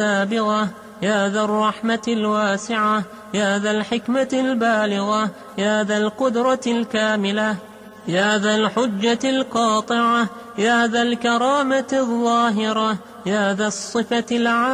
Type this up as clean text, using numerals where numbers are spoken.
السابغة، يا ذا الرحمة الواسعة، يا ذا الحكمة البالغة، يا ذا القدرة الكاملة، يا ذا الحجة القاطعة، يا ذا الكرامة الظاهرة، يا ذا الصفة العامة.